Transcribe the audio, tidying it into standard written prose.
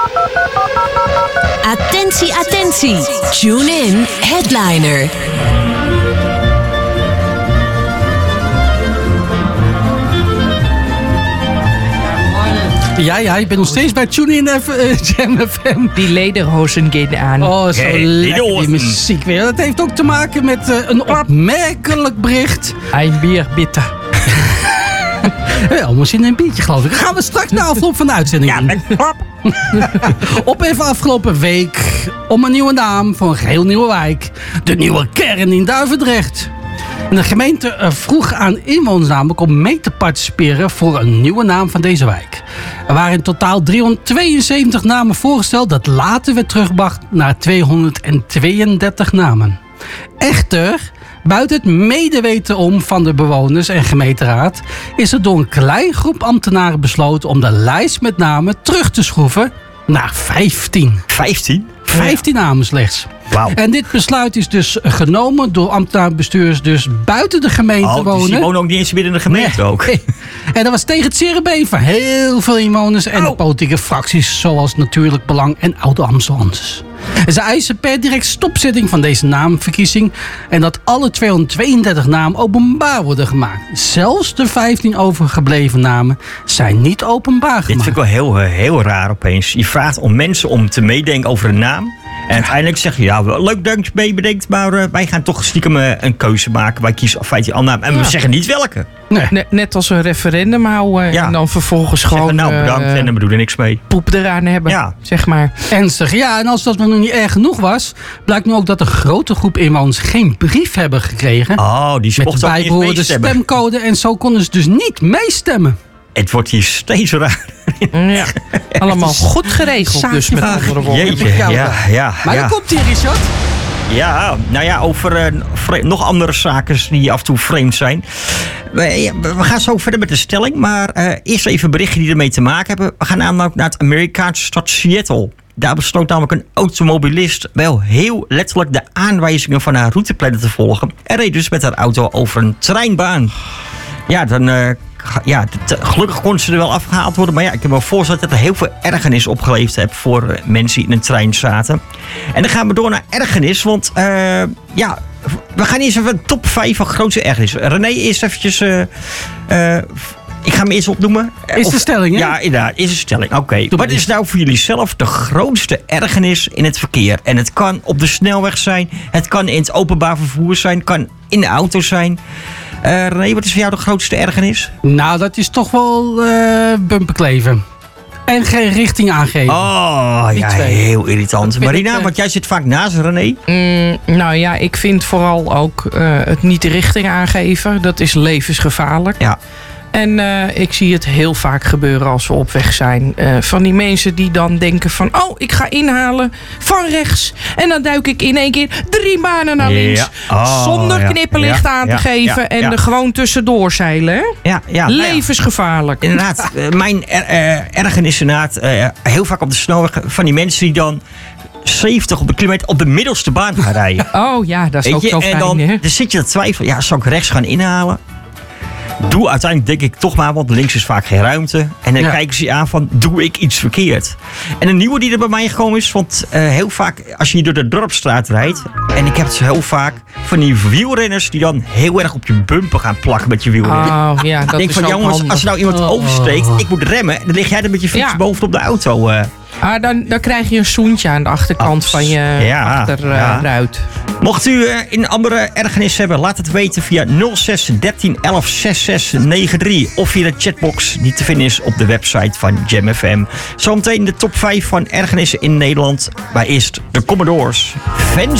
Attentie, attentie. Tune in, Headliner. Ja, ik ben nog steeds bij Tune in Jam FM. Die lederhozen gaan aan. Oh, zo lekker die muziek weer. Dat heeft ook te maken met een opmerkelijk bericht. Een bier bitter. Ja, moest je in een biertje, geloof ik. Gaan we straks na afloop van de uitzending doen. Op even afgelopen week om een nieuwe naam voor een geheel nieuwe wijk. De Nieuwe Kern in Duivendrecht. En de gemeente vroeg aan inwoners namelijk om mee te participeren voor een nieuwe naam van deze wijk. Er waren in totaal 372 namen voorgesteld, dat later werd teruggebracht naar 232 namen. Echter, buiten het medeweten om van de bewoners en gemeenteraad is er door een kleine groep ambtenaren besloten om de lijst met namen terug te schroeven naar 15. 15? 15 namen slechts. Wauw. En dit besluit is dus genomen door ambtenarenbestuurders dus buiten de gemeente wonen. Dus die wonen ook niet eens binnen de gemeente ook. En dat was tegen het zere been van heel veel inwoners en de politieke fracties zoals Natuurlijk Belang en Oude Amsterdamers. En ze eisen per direct stopzetting van deze naamverkiezing en dat alle 232 namen openbaar worden gemaakt. Zelfs de 15 overgebleven namen zijn niet openbaar gemaakt. Dit vind ik wel heel raar opeens. Je vraagt om mensen om te meedenken over een naam. En uiteindelijk zeg je, ja, leuk dat je mee bedenkt, maar wij gaan toch stiekem een keuze maken. Wij kiezen 15 andere namen. En we zeggen niet welke. Nee. Net als een referendum houden en dan vervolgens gewoon zeggen, nou, bedankt en dan bedoel er niks mee. Poep eraan hebben, zeg maar. Ernstig, ja. En als dat nog niet erg genoeg was, blijkt nu ook dat een grote groep inwoners geen brief hebben gekregen. Oh, die met de bijbehorende stemcode en zo konden ze dus niet meestemmen. Het wordt hier steeds raar. Ja, allemaal goed geregeld dus met andere woorden. Jeetje, ja. Maar dan komt hier, Richard. Ja, nou ja, over nog andere zaken die af en toe vreemd zijn. We gaan zo verder met de stelling, maar eerst even berichten die ermee te maken hebben. We gaan namelijk naar het Amerikaanse stad Seattle. Daar besloot namelijk een automobilist wel heel letterlijk de aanwijzingen van haar routeplanner te volgen. En reed dus met haar auto over een treinbaan. Ja, dan... gelukkig kon ze er wel afgehaald worden. Maar ja, ik kan me wel voorstellen dat er heel veel ergernis opgeleverd heeft voor mensen die in een trein zaten. En dan gaan we door naar ergernis. Want we gaan eerst even een top 5 van grootste ergernis. René, eerst eventjes... ik ga hem eerst opnoemen. Is de stelling, hè? Ja, inderdaad, is de stelling. Oké. Wat is nou voor jullie zelf de grootste ergernis in het verkeer? En het kan op de snelweg zijn. Het kan in het openbaar vervoer zijn. Het kan in de auto zijn. René, wat is voor jou de grootste ergernis? Nou, dat is toch wel bumperkleven. En geen richting aangeven. Oh, ja, heel irritant. Marina, want jij zit vaak naast René. Nou ja, ik vind vooral ook het niet de richting aangeven. Dat is levensgevaarlijk. Ja. En ik zie het heel vaak gebeuren als we op weg zijn. Van die mensen die dan denken van... oh, ik ga inhalen van rechts. En dan duik ik in één keer 3 banen naar links. Ja. Oh, zonder knipperlicht aan te geven. En er gewoon tussendoor zeilen. Hè? Ja, levensgevaarlijk. Inderdaad, mijn ergernis inderdaad. Heel vaak op de snelweg van die mensen die dan... 70 op de kilometer op de middelste baan gaan rijden. Oh ja, dat is ook zo fijn. En dan zit je te twijfelen. Ja, zal ik rechts gaan inhalen? Doe uiteindelijk denk ik toch maar, want links is vaak geen ruimte. En dan kijken ze je aan van, doe ik iets verkeerd? En een nieuwe die er bij mij gekomen is, want heel vaak als je hier door de dorpsstraat rijdt, en ik heb het heel vaak van die wielrenners die dan heel erg op je bumper gaan plakken met je wielrenner. Oh ja, dat denk is van, ook jongens, handig. als er nou iemand oversteekt, ik moet remmen, dan lig jij dan met je fiets bovenop de auto. Dan krijg je een zoentje aan de achterkant van je achterruit. Mocht u in andere ergernis hebben, laat het weten via 06 13 11 66 93 of via de chatbox die te vinden is op de website van Jam FM. Zometeen de top 5 van ergernissen in Nederland. Maar eerst de Commodores. Fans